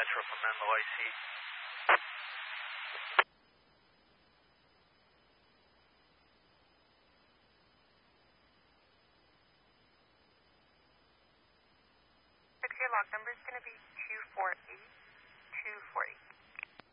dispatcher from Menlo IC. Your log number is going to be 248-248.